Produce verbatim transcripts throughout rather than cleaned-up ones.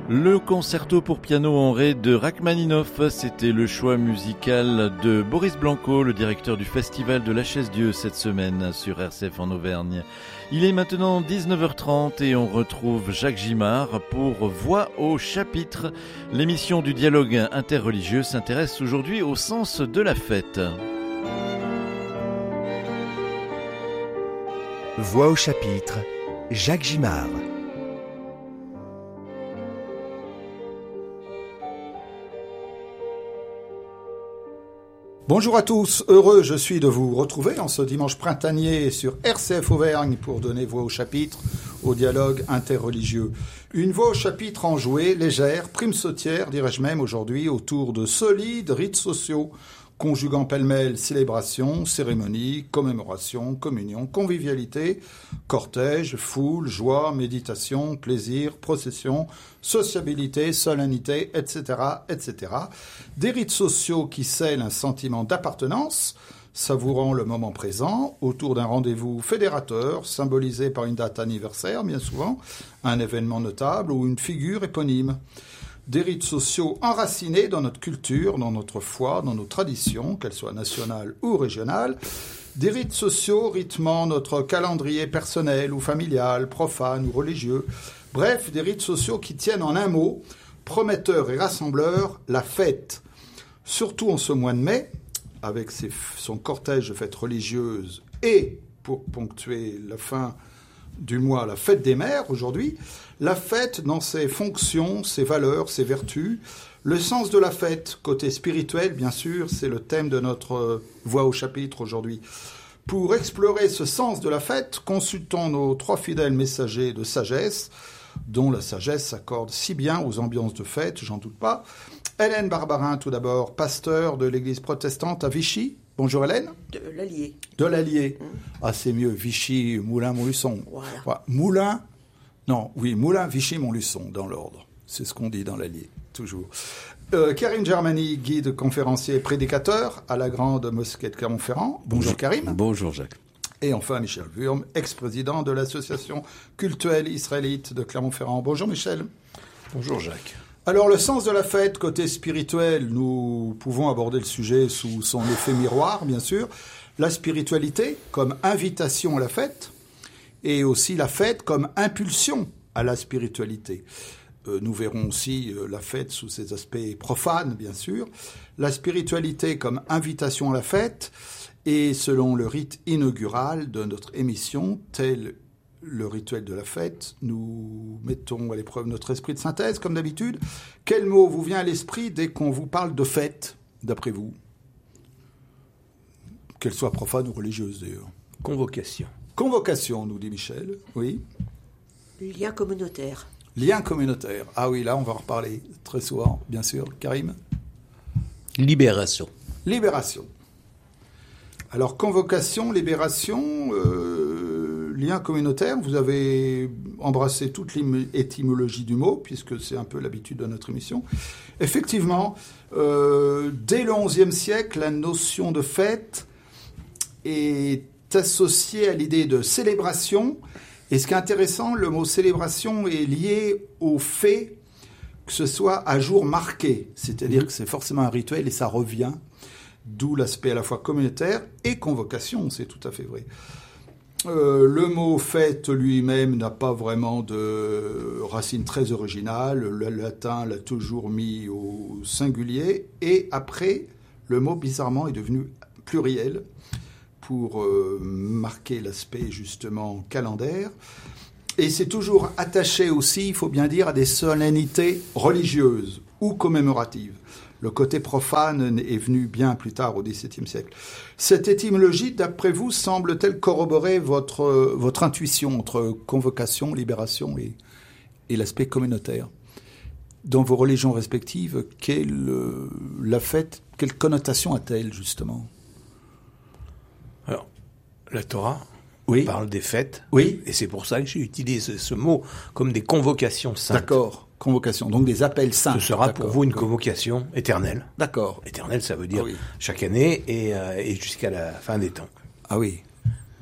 Le concerto pour piano en ré de Rachmaninoff, c'était le choix musical de Boris Blanco, le directeur du festival de la Chaise-Dieu cette semaine sur R C F en Auvergne. Il est maintenant dix-neuf heures trente et on retrouve Jacques Gimard pour Voix au chapitre. L'émission du dialogue interreligieux s'intéresse aujourd'hui au sens de la fête. Voix au chapitre, Jacques Gimard. Bonjour à tous, heureux je suis de vous retrouver en ce dimanche printanier sur R C F Auvergne pour donner voix au chapitre, au dialogue interreligieux. Une voix au chapitre enjouée, légère, prime sautière, dirais-je même aujourd'hui, autour de solides rites sociaux, conjuguant pêle-mêle célébration, cérémonie, commémoration, communion, convivialité, cortège, foule, joie, méditation, plaisir, procession, sociabilité, solennité, et cetera, et cetera. Des rites sociaux qui scellent un sentiment d'appartenance, savourant le moment présent, autour d'un rendez-vous fédérateur, symbolisé par une date anniversaire, bien souvent, un événement notable ou une figure éponyme. Des rites sociaux enracinés dans notre culture, dans notre foi, dans nos traditions, qu'elles soient nationales ou régionales. Des rites sociaux rythmant notre calendrier personnel ou familial, profane ou religieux. Bref, des rites sociaux qui tiennent en un mot, prometteurs et rassembleurs, la fête. Surtout en ce mois de mai, avec ses, son cortège de fêtes religieuses et, pour ponctuer la fin du mois, la fête des mères aujourd'hui, la fête dans ses fonctions, ses valeurs, ses vertus, le sens de la fête, côté spirituel bien sûr, c'est le thème de notre voix au chapitre aujourd'hui. Pour explorer ce sens de la fête, consultons nos trois fidèles messagers de sagesse, dont la sagesse s'accorde si bien aux ambiances de fête, j'en doute pas. Hélène Barbarin tout d'abord, pasteur de l'église protestante à Vichy. Bonjour Hélène. De l'Allier. De l'Allier. Mmh. Ah, c'est mieux, Vichy, Moulins, Montluçon. Voilà. voilà. Moulins, non, oui, Moulins, Vichy, Montluçon, dans l'ordre. C'est ce qu'on dit dans l'Allier, toujours. Euh, Karim Germani, guide, conférencier et prédicateur à la grande mosquée de Clermont-Ferrand. Bonjour Karim. Bonjour Jacques. Et enfin Michel Wurm, ex-président de l'association cultuelle israélite de Clermont-Ferrand. Bonjour Michel. Bonjour Jacques. Alors, le sens de la fête, côté spirituel, nous pouvons aborder le sujet sous son effet miroir, bien sûr. La spiritualité comme invitation à la fête et aussi la fête comme impulsion à la spiritualité. Euh, nous verrons aussi euh, la fête sous ses aspects profanes, bien sûr. La spiritualité comme invitation à la fête et selon le rite inaugural de notre émission, tel le rituel de la fête, nous mettons à l'épreuve notre esprit de synthèse, comme d'habitude. Quel mot vous vient à l'esprit dès qu'on vous parle de fête, d'après vous ? Qu'elle soit profane ou religieuse, d'ailleurs. Convocation. Convocation, nous dit Michel. Oui. Lien communautaire. Lien communautaire. Ah oui, là, on va en reparler très souvent, bien sûr. Karim ? Libération. Libération. Alors, convocation, libération... Euh... Lien communautaire, vous avez embrassé toute l'étymologie du mot, puisque c'est un peu l'habitude de notre émission. Effectivement, euh, dès le onzième siècle, la notion de fête est associée à l'idée de célébration. Et ce qui est intéressant, le mot célébration est lié au fait que ce soit à jour marqué. C'est-à-dire que c'est forcément un rituel et ça revient, d'où l'aspect à la fois communautaire et convocation, c'est tout à fait vrai. Euh, le mot « fête » lui-même n'a pas vraiment de racine très originale. Le latin l'a toujours mis au singulier. Et après, le mot, bizarrement, est devenu pluriel pour euh, marquer l'aspect, justement, calendaire. Et c'est toujours attaché aussi, il faut bien dire, à des solennités religieuses ou commémoratives. Le côté profane est venu bien plus tard, au dix-septième siècle. Cette étymologie, d'après vous, semble-t-elle corroborer votre, votre intuition entre convocation, libération et, et l'aspect communautaire ? Dans vos religions respectives, quelle, la fête, quelle connotation a-t-elle, justement ? Alors, la Torah oui. parle des fêtes, oui. et c'est pour ça que j'ai utilisé ce, ce mot comme des convocations saintes. D'accord. Convocation, donc des appels saints. Ce sera D'accord. pour vous une convocation éternelle. D'accord. Éternelle, ça veut dire ah oui. chaque année et, euh, et jusqu'à la fin des temps. Ah oui.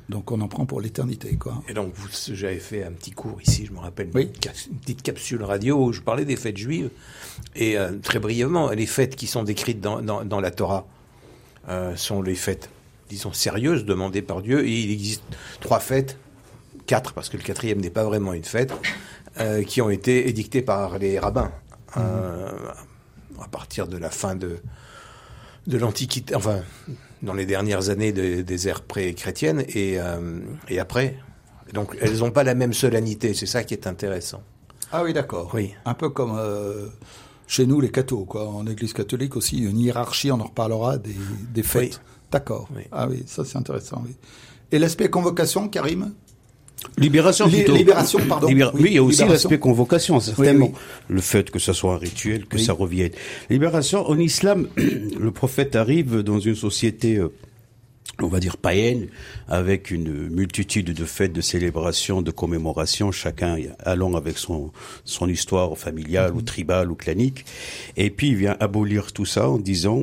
Donc on en prend pour l'éternité, quoi. Et donc, vous, j'avais fait un petit cours ici, je me rappelle, Oui. une, petite, une petite capsule radio où je parlais des fêtes juives. Et euh, très brièvement, les fêtes qui sont décrites dans, dans, dans la Torah euh, sont les fêtes, disons, sérieuses, demandées par Dieu. Et il existe trois fêtes, quatre, parce que le quatrième n'est pas vraiment une fête, euh, qui ont été édictées par les rabbins mmh. euh, à partir de la fin de, de l'Antiquité, enfin... dans les dernières années de, des ères pré-chrétiennes et, euh, et après. Donc, elles n'ont pas la même solennité. C'est ça qui est intéressant. Ah oui, d'accord. Oui. Un peu comme euh, chez nous, les cathos, quoi. En Église catholique aussi, une hiérarchie, on en reparlera, des, des fêtes. Oui. D'accord. Oui. Ah oui, ça c'est intéressant, oui. Et l'aspect convocation, Karim ? Libération plutôt. Libération, pardon. Libéra- oui, il y a aussi Libération. l'aspect convocation, certainement. Oui, oui. Le fait que ça soit un rituel, que oui. ça revienne. Libération, en islam, le prophète arrive dans une société, euh, on va dire païenne, avec une multitude de fêtes, de célébrations, de commémorations, chacun allant avec son, son histoire familiale, mm-hmm. ou tribale, ou clanique. Et puis il vient abolir tout ça en disant,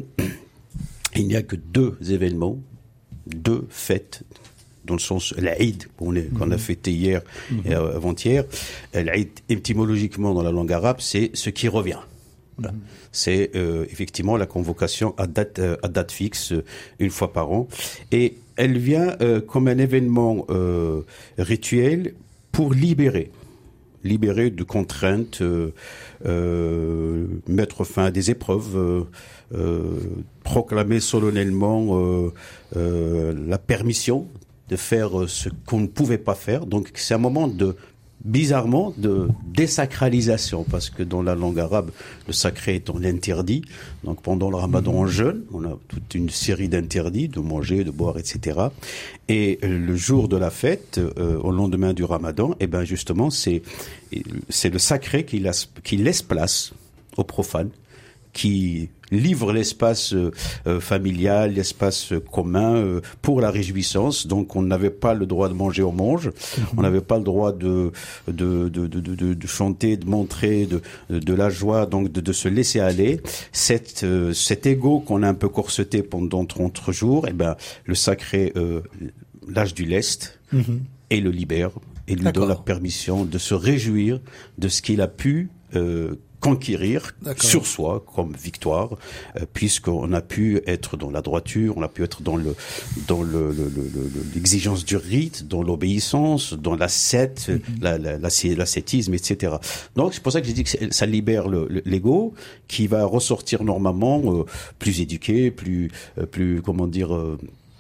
il n'y a que deux événements, deux fêtes, dans le sens, l'Aïd, qu'on mmh. a fêté hier mmh. et avant-hier. L'Aïd, étymologiquement, dans la langue arabe, c'est ce qui revient. Voilà. Mmh. C'est euh, effectivement la convocation à date, euh, à date fixe, euh, une fois par an. Et elle vient euh, comme un événement euh, rituel pour libérer. Libérer de contraintes, euh, euh, mettre fin à des épreuves, euh, euh, proclamer solennellement euh, euh, la permission de faire ce qu'on ne pouvait pas faire. Donc c'est un moment de, bizarrement, de désacralisation, parce que dans la langue arabe, le sacré étant l'interdit. Donc pendant le ramadan en jeûne, on a toute une série d'interdits, de manger, de boire, et cetera. Et le jour de la fête, euh, au lendemain du ramadan, eh ben justement, c'est, c'est le sacré qui laisse, qui laisse place au profane, qui livre l'espace euh, familial, l'espace euh, commun euh, pour la réjouissance. Donc on n'avait pas le droit de manger, on mange. Mmh. On n'avait pas le droit de de de de de, de chanter, de montrer de de la joie, donc de, de se laisser aller. Cette euh, cet ego qu'on a un peu corseté pendant trente jours, eh ben le sacré euh, lâche du lest mmh. et le libère et lui D'accord. donne la permission de se réjouir de ce qu'il a pu euh, conquérir D'accord. sur soi comme victoire, euh, puisqu'on a pu être dans la droiture, on a pu être dans le dans le, le, le, le l'exigence du rite, dans l'obéissance, dans l'ascète, mm-hmm. la, la, la, l'ascétisme, et cetera. Donc c'est pour ça que j'ai dit que ça libère le, le, l'ego, qui va ressortir normalement euh, plus éduqué, plus euh, plus comment dire. Euh,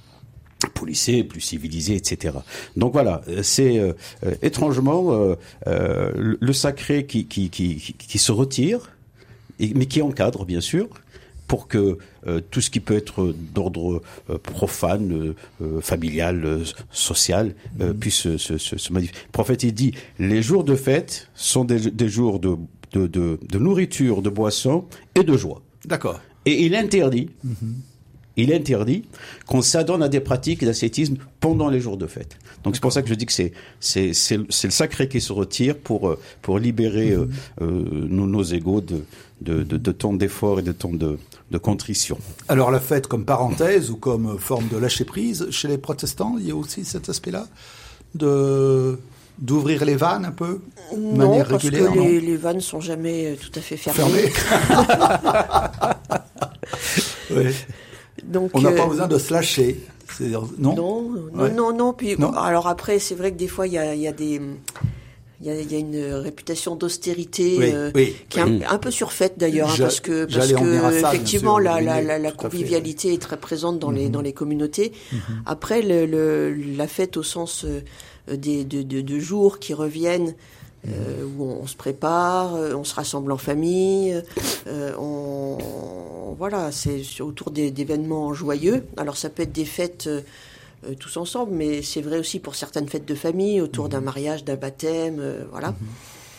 policé, plus civilisé, et cetera. Donc voilà, c'est euh, euh, étrangement euh, euh, le sacré qui, qui, qui, qui, qui se retire, et, mais qui encadre bien sûr, pour que euh, tout ce qui peut être d'ordre euh, profane, euh, familial, euh, social, euh, mmh. puisse se, se, se modifier. Le prophète il dit, les jours de fête sont des, des jours de, de, de, de nourriture, de boisson et de joie. D'accord. Et il interdit. Mmh. Il interdit qu'on s'adonne à des pratiques d'ascétisme pendant les jours de fête. Donc D'accord. c'est pour ça que je dis que c'est c'est c'est, c'est le sacré qui se retire pour pour libérer mmh. euh, nos, nos égos de de de, de tant d'efforts et de tant de de contrition. Alors la fête comme parenthèse ou comme forme de lâcher prise chez les protestants, il y a aussi cet aspect-là de d'ouvrir les vannes un peu de non, manière parce régulière. Que non, les, les vannes sont jamais tout à fait fermées. Fermées. Oui. Donc, on n'a euh, pas besoin de se lâcher. C'est, non, non, non, ouais. non, non. Puis, non. Alors après, c'est vrai que des fois, il y a, y a des... Il y, a, il y a une réputation d'austérité oui, euh, oui, qui est oui. un, un peu surfaite d'ailleurs, hein, parce que, parce en venir à que ça, effectivement, sûr, la, oui, la, la, la tout à convivialité fait, est très présente dans, mm-hmm. les, dans les communautés. Mm-hmm. Après, le, le, la fête au sens euh, des, de, de, de jours qui reviennent, Euh, où on, on se prépare, euh, on se rassemble en famille, euh, on, on, voilà, c'est autour des, d'événements joyeux. Alors ça peut être des fêtes euh, tous ensemble, mais c'est vrai aussi pour certaines fêtes de famille, autour mmh. d'un mariage, d'un baptême, euh, voilà. Mmh.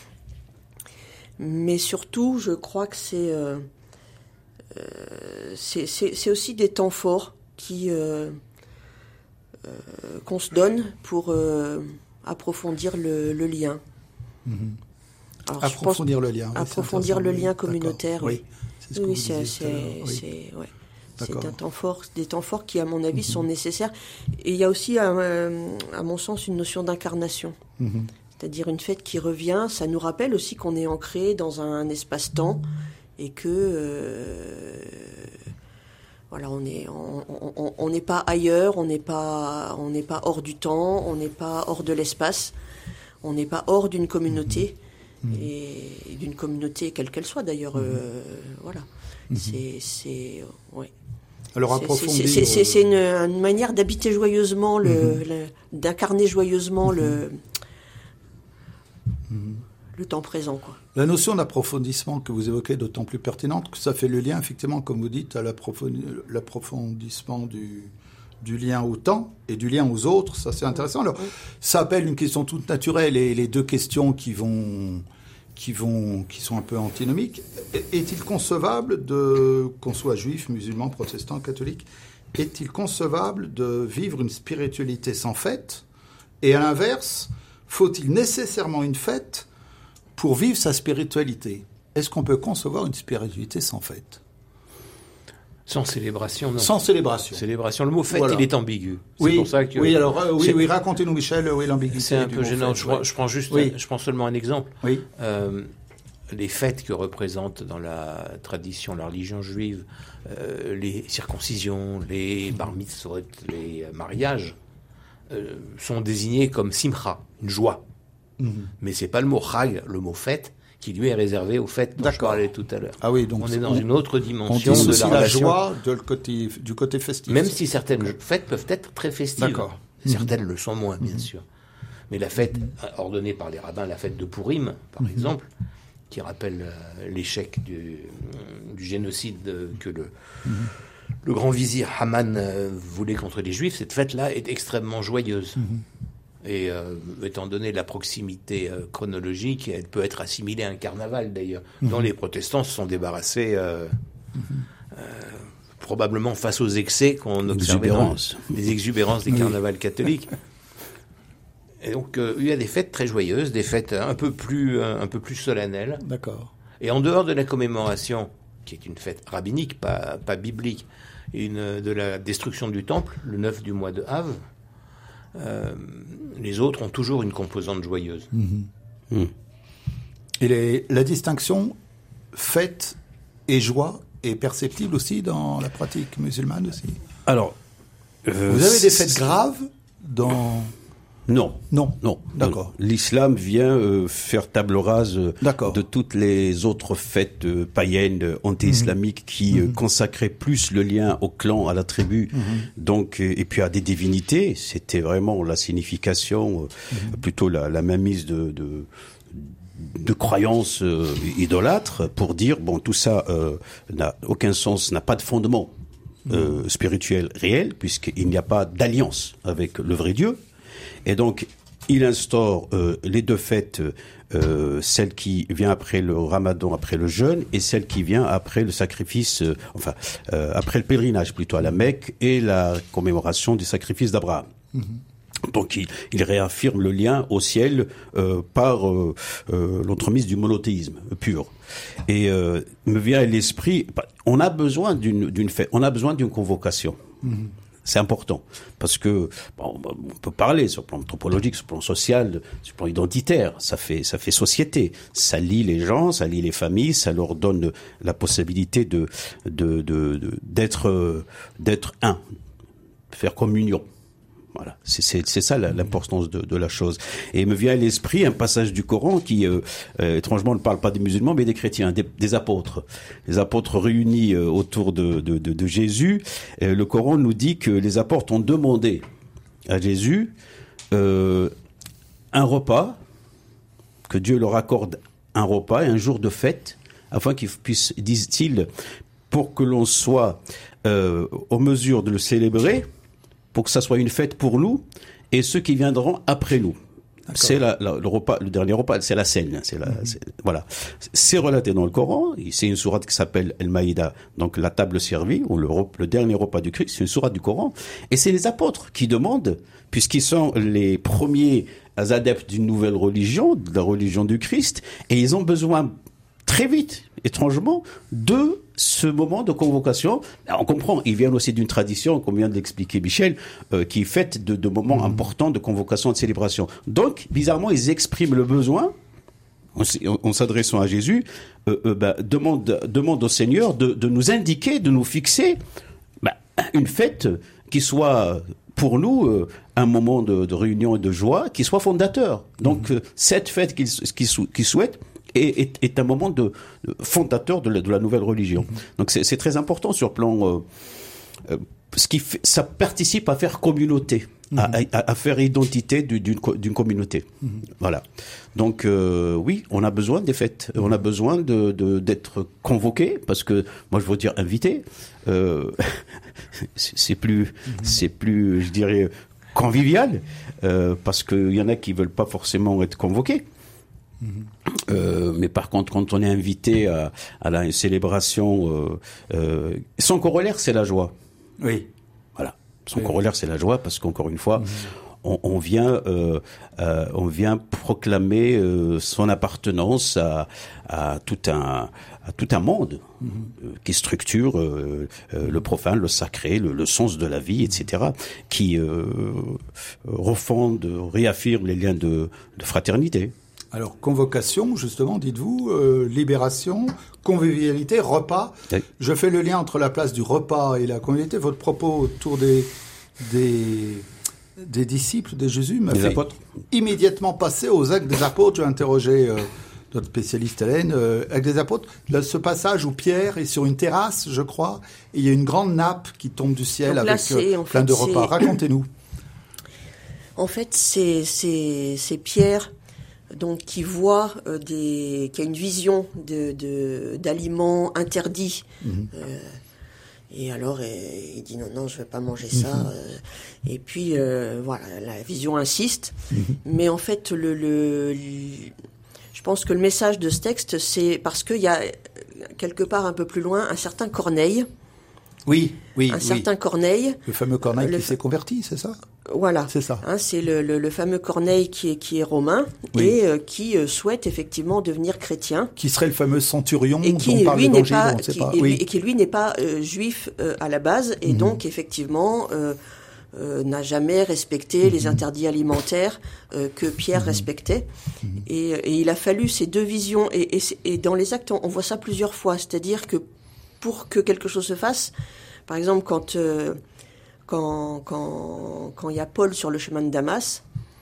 Mais surtout, je crois que c'est, euh, euh, c'est, c'est, c'est aussi des temps forts qui, euh, euh, qu'on se donne pour euh, approfondir le, le lien. Alors, approfondir le lien. Approfondir le lien communautaire. Oui, c'est ce que oui, vous c'est, c'est, oui. c'est, ouais. D'accord. C'est un temps fort, des temps forts qui, à mon avis, mmh. sont nécessaires. Et il y a aussi, à, à mon sens, une notion d'incarnation. Mmh. C'est-à-dire une fête qui revient. Ça nous rappelle aussi qu'on est ancré dans un espace-temps et que euh, voilà, on est, on n'est pas ailleurs, on n'est pas, on n'est pas hors du temps, on n'est pas hors de l'espace, on n'est pas hors d'une communauté mmh. et d'une communauté quelle qu'elle soit d'ailleurs. Mmh. Euh, voilà, mmh. c'est, c'est, ouais. Alors approfondir. C'est, c'est, c'est une, une manière d'habiter joyeusement, le, mmh. le, d'incarner joyeusement mmh. le. Mmh. le temps présent, quoi. La notion d'approfondissement que vous évoquez est d'autant plus pertinente que ça fait le lien, effectivement, comme vous dites, à l'approfondissement du, du lien au temps et du lien aux autres. Ça, c'est intéressant. Alors, ça appelle une question toute naturelle et les deux questions qui vont, qui vont, qui sont un peu antinomiques. Est-il concevable de, qu'on soit juif, musulman, protestant, catholique, est-il concevable de vivre une spiritualité sans fête? Et à l'inverse, faut-il nécessairement une fête pour vivre sa spiritualité? Est-ce qu'on peut concevoir une spiritualité sans fête? Sans célébration, non. Sans célébration. Célébration. Le mot fête, voilà. Il est ambigu. C'est oui, pour ça que. Oui, alors, euh, oui, oui, racontez-nous, Michel, oui, l'ambiguïté. C'est un peu gênant. Fête, je, ouais. prends, je prends juste, oui. je prends seulement un exemple. Oui. Euh, les fêtes que représentent dans la tradition, la religion juive, euh, les circoncisions, les bar mitzvot, les mariages, euh, sont désignés comme simcha, une joie. Mmh. Mais c'est pas le mot chag, le mot fête, qui lui est réservé aux fêtes dont D'accord. je parlais tout à l'heure. Ah oui, donc on est dans on, une autre dimension on de la relation. la joie de le côté, du côté festif. Même si certaines fêtes peuvent être très festives. D'accord. Certaines mmh. le sont moins, bien mmh. sûr. Mais la fête mmh. ordonnée par les rabbins, la fête de Pourim, par mmh. exemple, qui rappelle euh, l'échec du, du génocide que le, mmh. le grand vizir Haman euh, voulait contre les Juifs, cette fête-là est extrêmement joyeuse. Mmh. Et euh, étant donné la proximité euh, chronologique, elle peut être assimilée à un carnaval d'ailleurs, mmh. dont les protestants se sont débarrassés euh, mmh. euh, probablement face aux excès qu'on observait dans les exubérances des oui. carnavals catholiques. Et donc euh, il y a des fêtes très joyeuses, des fêtes un peu plus, un, un peu plus solennelles. D'accord. Et en dehors de la commémoration, qui est une fête rabbinique, pas, pas biblique, une, de la destruction du temple, le neuf du mois de Av, Euh, les autres ont toujours une composante joyeuse. Mmh. Mmh. Et les, la distinction fête et joie est perceptible aussi dans la pratique musulmane aussi. Alors, euh, vous avez des fêtes graves dans... Non. Non. Non. D'accord. L'islam vient euh, faire table rase euh, D'accord. de toutes les autres fêtes euh, païennes, euh, anti-islamiques, mmh. qui euh, mmh. consacraient plus le lien au clan, à la tribu, mmh. donc euh, et puis à des divinités. C'était vraiment la signification, euh, mmh. plutôt la, la mainmise de, de de croyances euh, idolâtres, pour dire bon, tout ça euh, n'a aucun sens, n'a pas de fondement euh, mmh. spirituel réel, puisqu'il n'y a pas d'alliance avec le vrai Dieu. Et donc, il instaure euh, les deux fêtes, euh, celle qui vient après le Ramadan, après le jeûne, et celle qui vient après le sacrifice, euh, enfin, euh, après le pèlerinage plutôt à la Mecque, et la commémoration du sacrifice d'Abraham. Mm-hmm. Donc, il, il réaffirme le lien au ciel euh, par euh, euh, l'entremise du monothéisme pur. Et euh, me vient à l'esprit, on a besoin d'une, d'une fête, on a besoin d'une convocation. Mm-hmm. C'est important, parce que bon, on peut parler sur le plan anthropologique, sur le plan social, sur le plan identitaire. Ça fait, ça fait société. Ça lie les gens, ça lie les familles, ça leur donne la possibilité de, de, de, de d'être, d'être un, de faire communion. Voilà, c'est, c'est, c'est ça la, l'importance de, de la chose. Et il me vient à l'esprit un passage du Coran qui, euh, euh, étrangement, ne parle pas des musulmans, mais des chrétiens, des, des apôtres. Les apôtres réunis euh, autour de, de, de, de Jésus. Euh, le Coran nous dit que les apôtres ont demandé à Jésus euh, un repas, que Dieu leur accorde un repas et un jour de fête, afin qu'ils puissent, disent-ils, pour que l'on soit euh, en mesure de le célébrer, pour que ça soit une fête pour nous et ceux qui viendront après nous. D'accord. C'est la, la, le repas, le dernier repas, c'est la scène. C'est la, mm-hmm. c'est, voilà. C'est relaté dans le Coran. C'est une sourate qui s'appelle El-Maïda, donc la table servie, ou le, le dernier repas du Christ. C'est une sourate du Coran. Et c'est les apôtres qui demandent, puisqu'ils sont les premiers adeptes d'une nouvelle religion, de la religion du Christ, et ils ont besoin très vite, étrangement, de ce moment de convocation, on comprend, ils viennent aussi d'une tradition, comme vient de l'expliquer Michel, euh, qui est faite de, de moments mmh. importants de convocation, de célébration. Donc, bizarrement, ils expriment le besoin, en, en s'adressant à Jésus, euh, euh, bah, demande, demande au Seigneur de, de nous indiquer, de nous fixer bah, une fête qui soit pour nous euh, un moment de, de réunion et de joie, qui soit fondateur. Donc, mmh. euh, cette fête qu'ils, qu'ils, qu'ils souhaitent, Est, est, est un moment de, de fondateur de la, de la nouvelle religion. Donc c'est, c'est très important sur le plan, euh, euh, ce qui fait, ça participe à faire communauté, mmh. à, à, à faire identité d'une, d'une communauté. Mmh. Voilà. Donc euh, oui, on a besoin des fêtes, on a besoin de, de d'être convoqué, parce que moi je veux dire invité. Euh, c'est, c'est plus, mmh. c'est plus, je dirais, convivial, euh, parce qu'il y en a qui veulent pas forcément être convoqués. Mmh. Euh, mais par contre, quand on est invité à, à la célébration, euh, euh, son corollaire, c'est la joie. Oui. Voilà. Son oui. corollaire, c'est la joie, parce qu'encore une fois, mmh. on, on vient, euh, euh, on vient proclamer euh, son appartenance à, à tout un, à tout un monde mmh. euh, qui structure euh, euh, le profane, le sacré, le, le sens de la vie, et cetera, qui euh, refonde, réaffirme les liens de, de fraternité. Alors, convocation, justement, dites-vous, euh, libération, convivialité, repas. Oui. Je fais le lien entre la place du repas et la convivialité. Votre propos autour des, des, des disciples de Jésus m'a des fait apôtres. immédiatement passer aux actes des apôtres. J'ai interrogé euh, notre spécialiste Hélène. Euh, actes des apôtres, là, ce passage où Pierre est sur une terrasse, je crois, et il y a une grande nappe qui tombe du ciel. Donc, avec là, euh, plein fait, de repas. C'est... Racontez-nous. En fait, c'est, c'est, c'est Pierre... donc qui voit euh, des, qui a une vision de, de d'aliments interdits. Mmh. Euh, et alors et, il dit non non je vais pas manger ça. Mmh. Euh, et puis euh, voilà, la vision insiste. Mmh. Mais en fait le, le, le je pense que le message de ce texte, c'est parce qu'il y a quelque part un peu plus loin un certain Corneille. Oui, oui, un oui. certain Corneille. Le fameux Corneille le qui fa... s'est converti, c'est ça ? Voilà. C'est ça. Hein, c'est le, le, le fameux Corneille qui est, qui est romain oui. et euh, qui euh, souhaite effectivement devenir chrétien. Qui serait le fameux centurion et qui, dont parle lui, n'est l'Évangile, pas, on ne sait qui, pas. Et, oui. et qui lui n'est pas euh, juif euh, à la base et mmh. donc effectivement euh, euh, n'a jamais respecté mmh. les interdits alimentaires euh, que Pierre mmh. respectait. Mmh. Et, et il a fallu ces deux visions. Et, et, et dans les actes, on, on voit ça plusieurs fois. C'est-à-dire que pour que quelque chose se fasse, par exemple, quand euh, quand quand quand il y a Paul sur le chemin de Damas,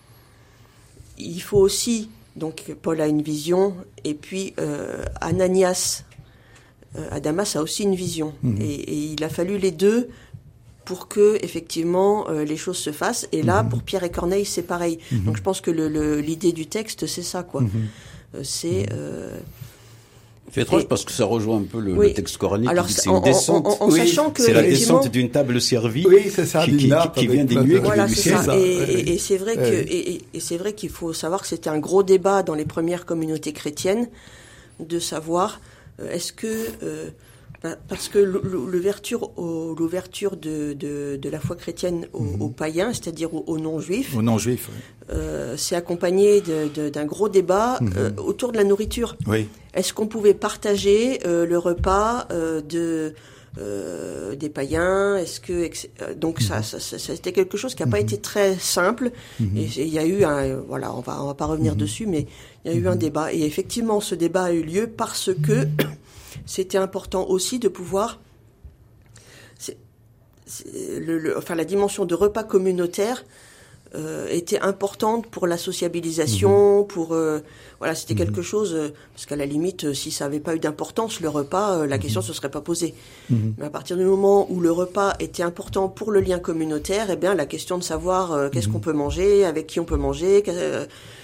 il faut aussi donc Paul a une vision et puis euh, Ananias euh, à Damas a aussi une vision mmh. et, et il a fallu les deux pour que effectivement euh, les choses se fassent. Et là, mmh. pour Pierre et Corneille, c'est pareil. Mmh. Donc je pense que le, le, l'idée du texte, c'est ça quoi. Mmh. Euh, c'est euh, C'est étrange et... parce que ça rejoint un peu le, oui. le texte coranique. Alors, qui dit que c'est en, une descente. En, en, en oui. sachant que c'est la descente d'une table servie. Oui, c'est ça, qui, qui, qui, qui vient des nuées, voilà, qui c'est vient ça. du ciel. Et, et, et c'est vrai que, et, et c'est vrai qu'il faut savoir que c'était un gros débat dans les premières communautés chrétiennes de savoir euh, est-ce que euh, parce que l'ouverture, l'ouverture de, de, de la foi chrétienne aux, mmh. aux païens, c'est-à-dire aux, aux non-juifs, aux non-juifs, oui. euh, c'est accompagné de, de, d'un gros débat mmh. euh, autour de la nourriture. Oui. Est-ce qu'on pouvait partager euh, le repas euh, de euh, des païens? Est-ce que donc mmh. ça, ça, ça, c'était quelque chose qui n'a mmh. pas été très simple. Mmh. Et il y a eu un, voilà, on va on va pas revenir mmh. dessus, mais il y a eu mmh. un débat. Et effectivement, ce débat a eu lieu parce que c'était important aussi de pouvoir, c'est, c'est le, le, enfin la dimension de repas communautaire euh, était importante pour la sociabilisation, mmh. pour euh, voilà, c'était mmh. quelque chose euh, parce qu'à la limite, si ça n'avait pas eu d'importance le repas, euh, la mmh. question se serait pas posée. Mmh. Mais à partir du moment où le repas était important pour le lien communautaire, eh bien la question de savoir euh, qu'est-ce mmh. qu'on peut manger, avec qui on peut manger. Euh,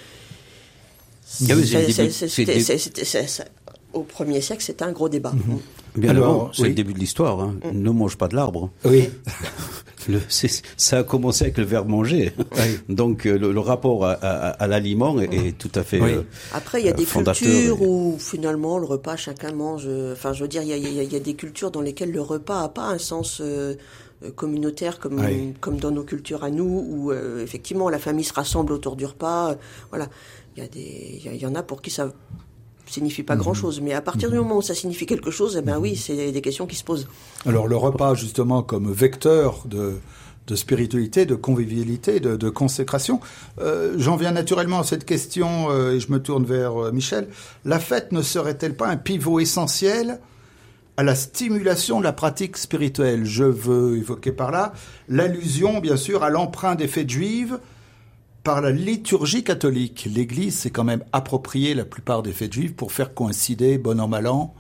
Au premier siècle, c'était un gros débat. Mmh. Bien Alors, avant, c'est oui. le début de l'histoire. Hein. Mmh. Ne mange pas de l'arbre. Oui. le, c'est, ça a commencé avec le verbe manger. Oui. Donc le, le rapport à, à, à l'aliment est, est tout à fait oui. euh, Après, il y a des cultures et... où finalement le repas, chacun mange. Enfin, je veux dire, il y a, il y a, il y a des cultures dans lesquelles le repas n'a pas un sens euh, communautaire comme, oui. comme dans nos cultures à nous, où euh, effectivement la famille se rassemble autour du repas. Euh, voilà. Il y a des, il y, a, il y en a pour qui ça... signifie pas mmh. grand-chose. Mais à partir mmh. du moment où ça signifie quelque chose, eh ben mmh. oui, c'est des questions qui se posent. Alors le repas, justement, comme vecteur de... de spiritualité, de convivialité, de, de consécration. Euh, j'en viens naturellement à cette question euh, et je me tourne vers euh, Michel. La fête ne serait-elle pas un pivot essentiel à la stimulation de la pratique spirituelle? Je veux évoquer par là l'allusion, bien sûr, à l'emprunt des fêtes juives par la liturgie catholique. L'Église s'est quand même approprié la plupart des fêtes juives pour faire coïncider, bon an, mal an,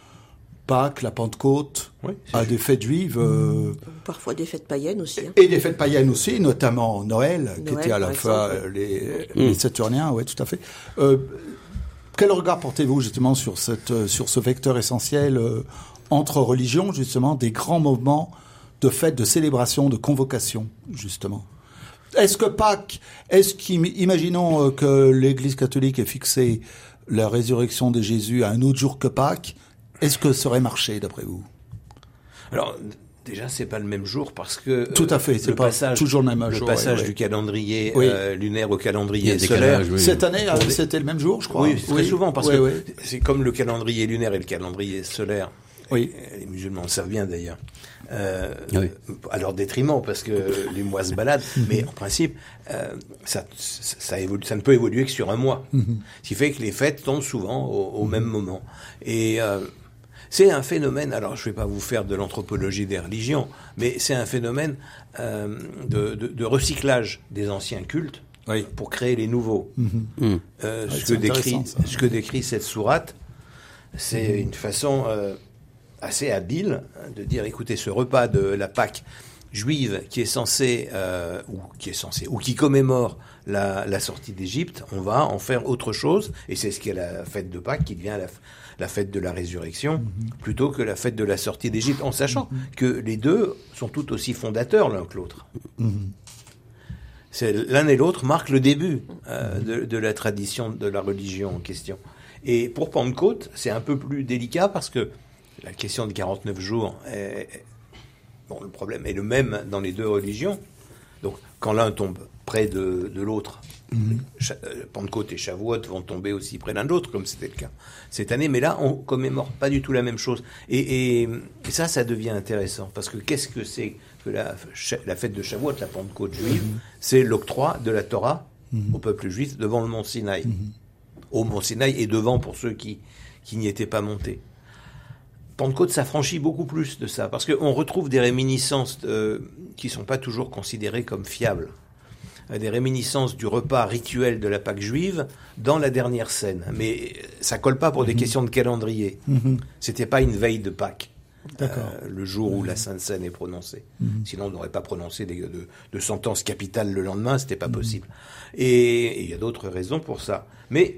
Pâques, la Pentecôte, oui, à des fêtes juives. Euh, Parfois des fêtes païennes aussi. Hein. Et des fêtes païennes aussi, notamment Noël, Noël qui était à la fois exemple, les, mmh. les Saturniens, oui, tout à fait. Euh, quel regard portez-vous justement sur, cette, sur ce vecteur essentiel euh, entre religions, justement, des grands mouvements de fêtes, de célébration, de convocation, justement? Est-ce que Pâques, est-ce qu'imaginons que l'Église catholique ait fixé la résurrection de Jésus à un autre jour que Pâques, est-ce que ça aurait marché, d'après vous? Alors, déjà, c'est pas le même jour parce que... Tout à fait, c'est le pas passage, toujours le même le jour. Le passage ouais, du ouais. calendrier oui. euh, lunaire au calendrier solaire. Oui. Cette année, des... c'était le même jour, je crois. Oui, très oui. souvent, parce oui, que oui. c'est comme le calendrier lunaire et le calendrier solaire. Oui. Les musulmans le savent bien, d'ailleurs. Euh, oui. À leur détriment, parce que les mois se baladent. Mais en principe, euh, ça, ça, ça, évolue, ça ne peut évoluer que sur un mois. Mm-hmm. Ce qui fait que les fêtes tombent souvent au, au mm-hmm. même moment. Et... Euh, c'est un phénomène, alors je ne vais pas vous faire de l'anthropologie des religions, mais c'est un phénomène euh, de, de, de recyclage des anciens cultes oui. pour créer les nouveaux. Mm-hmm. Euh, ouais, ce, que décrit, ce que décrit cette sourate, c'est mm-hmm. une façon euh, assez habile de dire, écoutez, ce repas de la Pâque juive qui est censé, euh, ou qui est censé, ou qui commémore la, la sortie d'Égypte, on va en faire autre chose, et c'est ce qu'est la fête de Pâques qui devient la la fête de la résurrection, mm-hmm. plutôt que la fête de la sortie d'Égypte, en sachant mm-hmm. que les deux sont tout aussi fondateurs l'un que l'autre. Mm-hmm. C'est, l'un et l'autre marquent le début euh, de, de la tradition de la religion en question. Et pour Pentecôte, c'est un peu plus délicat parce que la question de quarante-neuf jours, est, bon, le problème est le même dans les deux religions. Donc, quand l'un tombe près de, de l'autre, Mm-hmm. Pentecôte et Shavuot vont tomber aussi près l'un de l'autre, comme c'était le cas cette année. Mais là, on commémore pas du tout la même chose. Et, et, et ça, ça devient intéressant. Parce que qu'est-ce que c'est que la, la fête de Shavuot, la Pentecôte juive? Mm-hmm. C'est l'octroi de la Torah mm-hmm. au peuple juif devant le mont Sinaï. Mm-hmm. Au mont Sinaï et devant pour ceux qui, qui n'y étaient pas montés. Pentecôte s'affranchit beaucoup plus de ça. Parce qu'on retrouve des réminiscences euh, qui ne sont pas toujours considérées comme fiables. Des réminiscences du repas rituel de la Pâque juive dans la dernière scène. Mais ça colle pas pour mmh. des questions de calendrier. Mmh. C'était pas une veille de Pâques, euh, le jour où mmh. la Sainte Seine est prononcée. Mmh. Sinon, on n'aurait pas prononcé des, de, de sentence capitale le lendemain, c'était pas mmh. possible. Et il y a d'autres raisons pour ça. Mais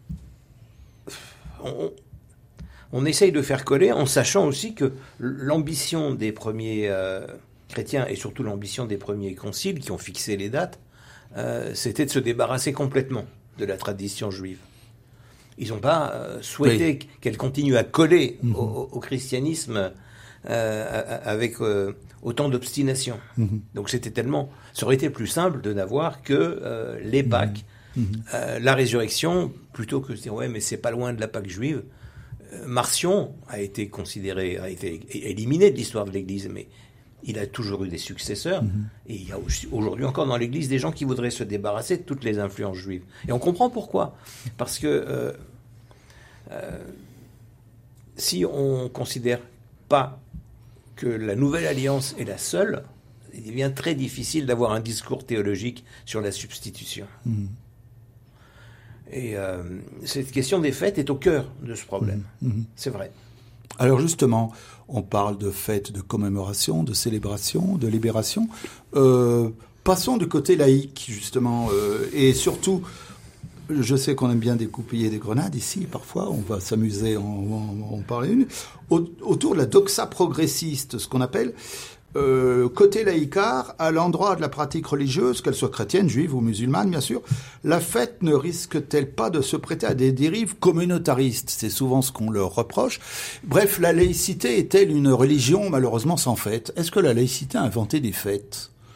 on, on essaye de faire coller en sachant aussi que l'ambition des premiers euh, chrétiens et surtout l'ambition des premiers conciles qui ont fixé les dates, Euh, c'était de se débarrasser complètement de la tradition juive. Ils n'ont pas euh, souhaité oui. qu'elle continue à coller mmh. au, au christianisme euh, avec euh, autant d'obstination. Mmh. Donc c'était tellement... Ça aurait été plus simple de n'avoir que euh, les Pâques, mmh. euh, la résurrection, plutôt que de dire « ouais, mais c'est pas loin de la Pâque juive euh, ». Marcion a été considéré, a été éliminé de l'histoire de l'Église, mais... il a toujours eu des successeurs, mmh. et il y a aujourd'hui encore dans l'Église des gens qui voudraient se débarrasser de toutes les influences juives. Et on comprend pourquoi. Parce que euh, euh, si on ne considère pas que la nouvelle alliance est la seule, il devient très difficile d'avoir un discours théologique sur la substitution. Mmh. Et euh, cette question des fêtes est au cœur de ce problème. Mmh. C'est vrai. Alors justement, on parle de fêtes de commémoration, de célébration, de libération. Euh, passons du côté laïque, justement. Euh, et surtout, je sais qu'on aime bien découpiller des grenades ici, parfois. On va s'amuser, en, en, en parler une. Au, autour de la doxa progressiste, ce qu'on appelle... Euh, côté laïcard, à l'endroit de la pratique religieuse, qu'elle soit chrétienne, juive ou musulmane, bien sûr, la fête ne risque-t-elle pas de se prêter à des dérives communautaristes? C'est souvent ce qu'on leur reproche. Bref, la laïcité est-elle une religion malheureusement sans fête? Est-ce que la laïcité a inventé des fêtes?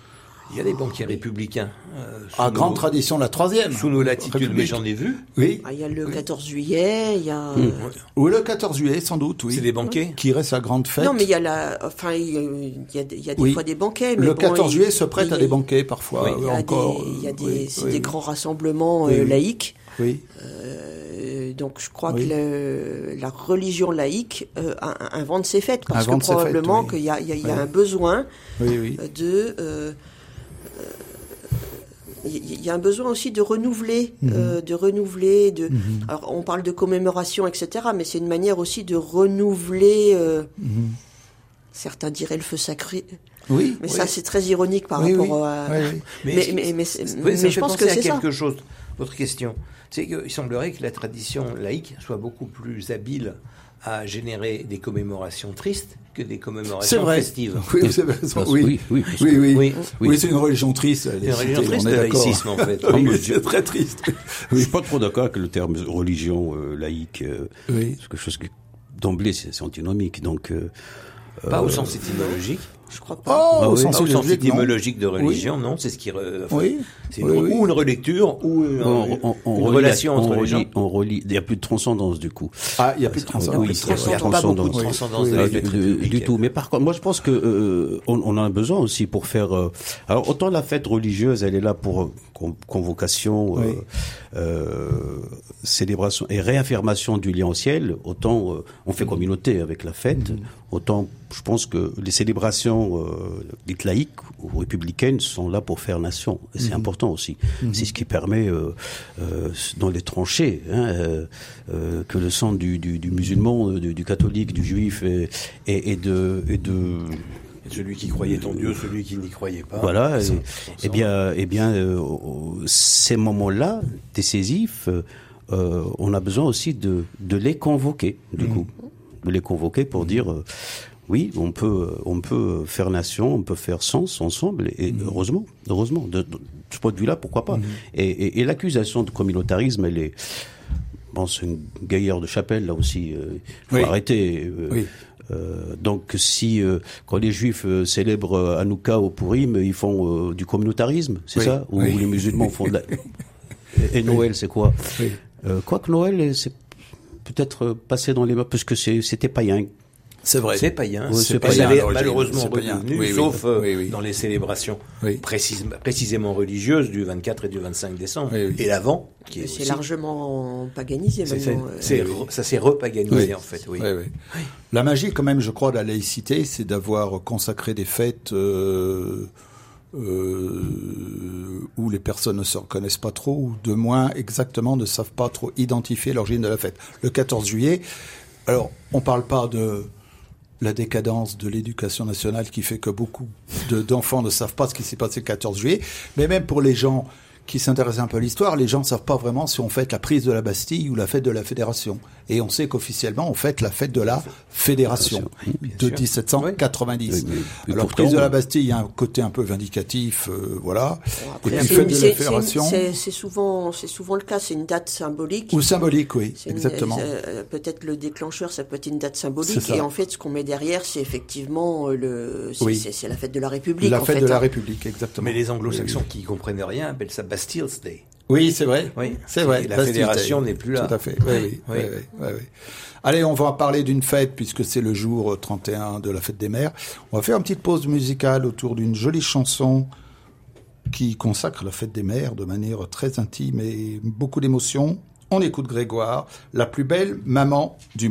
Il y a des banquets républicains. Euh, Ah, sous grande nos- tradition, la troisième. Sous nos latitudes, mais République. j'en ai vu. Oui. Ah, il y a le quatorze juillet, il y a... euh, Ou le quatorze juillet, sans doute, oui. C'est des banquets. Qui reste la grande fête. Non, mais il y a la... Enfin, il y a, il y a, il y a des Oui. fois des banquets, mais Le bon, quatorze il- juillet se prête il y à a- des banquets, parfois, Oui. euh, Il y a encore. des, il y a des, oui, c'est oui, des oui. grands rassemblements Oui, euh, oui. laïques. Oui. Euh, donc je crois Oui. que le, la religion laïque euh, in- invente ses fêtes parce Invente que ses fêtes, probablement oui. qu'il y a, il y a, il y a Oui. un besoin Oui, oui. de euh, euh, il y a un besoin aussi de renouveler, Mhm. euh, de renouveler. De, alors on parle de commémoration, et cetera. Mais c'est une manière aussi de renouveler. Euh, Mhm. Certains diraient le feu sacré, Oui. mais oui. ça c'est très ironique par Oui, rapport oui. à. Oui, oui. Mais, est-ce que- mais, mais, Oui, ça mais me je fait pense penser que à c'est ça. quelque chose. Votre question, c'est qu'il semblerait que la tradition laïque soit beaucoup plus habile à générer des commémorations tristes que des C'est commémorations vrai. festive. Oui, vous avez raison. Parce- Oui, oui, oui, parce oui, oui. Oui. Oui, c'est une religion triste. C'est une religion triste, on est le d'accord. laïcisme, en fait. Oui, Oui. c'est très triste. Je suis pas trop d'accord avec le terme religion euh, laïque. euh, Oui. C'est quelque chose qui, d'emblée, c'est c'est antinomique. Donc, euh, Pas au sens étymologique. Je crois pas. Oh, Ah au oui. sens Pas au sens idéologique, non. étymologique de religion, non, c'est ce qui... re- enfin, Oui. C'est Oui, une- oui. ou une relecture, ou une, on, on- on une relie- relation on entre les relie- gens. on relit. Il n'y a plus de transcendance du coup. Ah, il n'y a plus de transcendance. Oui, Oui, c'est- c'est il y a vrai. pas beaucoup de transcendance. transcendance Oui, de oui, la Euh, fête du, républicaine. du tout. Mais par contre, moi, je pense que euh, on, on a un besoin aussi pour faire. euh, alors, autant la fête religieuse, elle est là pour euh, con- convocation, euh, Oui. euh, célébration et réaffirmation du lien au ciel. Autant euh, on fait communauté avec la fête. Autant, je pense que les célébrations euh, dites laïques ou républicaines sont là pour faire nation. Et c'est important aussi. C'est ce qui permet, euh, euh, dans les tranchées, hein, euh, euh, que le sang du, du, du musulman, du, du catholique, du juif et, et, et de, et de Celui qui croyait en Dieu, celui qui n'y croyait pas. voilà. Ils sont- Et, ils sont eh bien, eh bien, euh, au- ces moments-là décisifs, euh, euh, on a besoin aussi de, de les convoquer, du coup, de les convoquer pour dire, euh, oui, on peut, on peut faire nation, on peut faire sens ensemble, et heureusement, heureusement, de, de ce point de vue-là, pourquoi pas. Et, et, et l'accusation de communautarisme, elle est, bon, c'est une gaillarde de chapelle là aussi. Il faut Oui. arrêter. euh, Oui. euh, donc si euh, quand les juifs euh, célèbrent euh, Hanouka ou Purim, ils font euh, du communautarisme, c'est Oui. ça? Ou Oui. les musulmans font de la... Et, et Noël, c'est quoi? Oui. euh, Quoique Noël, c'est peut-être euh, passé dans les mains, parce que c'est- c'était païen. C'est vrai. C'est païen. Oui, c'est c'est païen, païen. à l'origine. Malheureusement C'est païen. redevenu, Oui, oui. sauf euh, Oui, oui. dans les célébrations Oui. précise- précisément religieuses du vingt-quatre et du vingt-cinq décembre. Oui, oui. Et l'avant, qui est C'est aussi... largement paganisé c'est- c'est- maintenant. euh. c'est oui, oui. re- Ça s'est repaganisé, Oui. en fait, oui. Oui, oui. La magie, quand même, je crois, de la laïcité, c'est d'avoir consacré des fêtes euh, euh, où les personnes ne se reconnaissent pas trop, ou de moins exactement ne savent pas trop identifier l'origine de la fête. Le quatorze juillet, alors, on parle pas de la décadence de l'éducation nationale qui fait que beaucoup de- d'enfants ne savent pas ce qui s'est passé le quatorze juillet, mais même pour les gens qui s'intéressent un peu à l'histoire, les gens ne savent pas vraiment si on fête la prise de la Bastille ou la fête de la Fédération. Et on sait qu'officiellement, on fête la fête de la Fédération de sûr. dix-sept cent quatre-vingt-dix. Oui, mais- mais Alors, pourtant, prise de la euh, Bastille, il y a un côté un peu vindicatif, euh, voilà. Bon, après, Et puis c'est fête une- de la c'est- Fédération. c'est une- C'est c'est souvent, c'est souvent le cas. C'est une date symbolique. Ou symbolique, oui, C'est une- exactement. euh, peut-être le déclencheur, ça peut être une date C'est symbolique. ça. Et en fait, ce qu'on met derrière, c'est effectivement euh, le, c'est Oui. c'est- c'est la fête de la République. La en fête fait, de la hein. République, exactement. Mais les anglo-saxons qui comprennent rien appellent ça Bastille's Day. Oui, c'est vrai. Oui. C'est vrai. Et la Bastille fédération Day. n'est plus là. Tout à fait. Oui, oui, Oui. oui, oui, oui, oui. Allez, on va parler d'une fête puisque c'est le jour euh, trente et un de la fête des mères. On va faire une petite pause musicale autour d'une jolie chanson qui consacre la fête des mères de manière très intime et beaucoup d'émotion. On écoute Grégoire, la plus belle maman du